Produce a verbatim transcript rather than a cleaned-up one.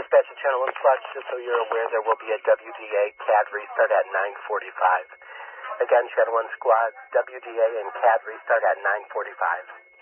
Dispatch of Channel one Squad, just so you're aware, there will be a W D A C A D restart at nine forty-five. Again, Channel one Squad, W D A and C A D restart at nine forty-five.